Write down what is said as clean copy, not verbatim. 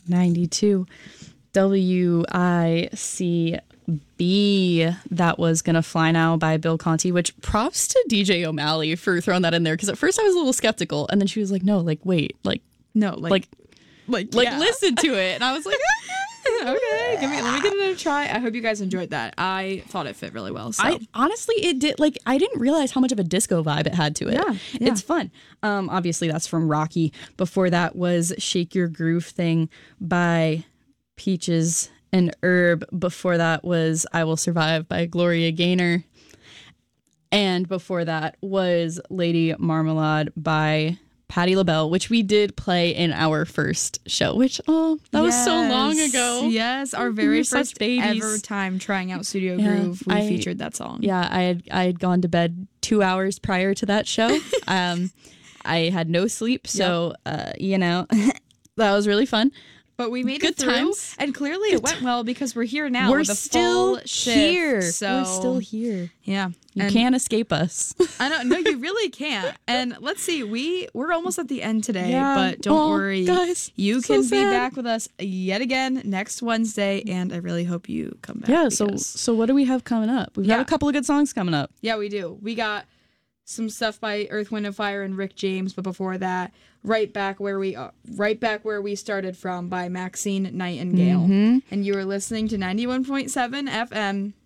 92 WICB. That was Gonna Fly Now by Bill Conti, which props to DJ O'Malley for throwing that in there, because at first I was a little skeptical, and then she was like, no, like, wait, like, no, like listen to it. And I was like, okay, let me give it a try. I hope you guys enjoyed that. I thought it fit really well. So. I honestly, it did. Like, I didn't realize how much of a disco vibe it had to it. Yeah. It's fun. Obviously that's from Rocky. Before that was Shake Your Groove Thing by Peaches and Herb. Before that was I Will Survive by Gloria Gaynor. And before that was Lady Marmalade by Patti LaBelle, which we did play in our first show, which, that was so long ago. Yes, our very first ever time trying out Studio Groove, we featured that song. Yeah, I had gone to bed 2 hours prior to that show. I had no sleep, so, that was really fun. But we made Good it through, times. and clearly it went well because we're here now. We're with a still full shift, here. So We're still here. Yeah, You can't escape us. I don't. No, you really can't. And let's see, we're almost at the end today, Yeah. but don't worry, guys. You So can be sad. back with us yet again next Wednesday, and I really hope you come back. Yeah. because- So what do we have coming up? We've got Yeah. a couple of good songs coming up. Yeah, we do. We got some stuff by Earth, Wind, and Fire and Rick James, but before that, right back where we started from by Maxine Nightingale. And you are listening to 91.7 FM